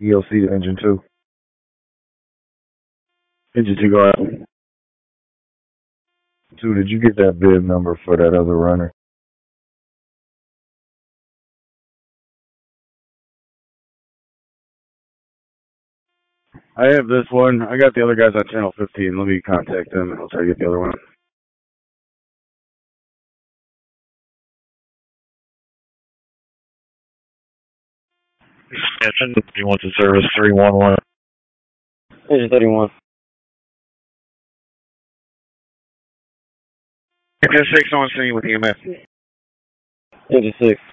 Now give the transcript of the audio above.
ELC to engine 2. Engine 2 go out. 2, did you get that bib number for that other runner? I have this one. I got the other guys on channel 15. Let me contact them and I'll try to get the other one. Engine 31 to service 311. Engine 31. Engine 6, someone's sitting with EMS. Engine 6.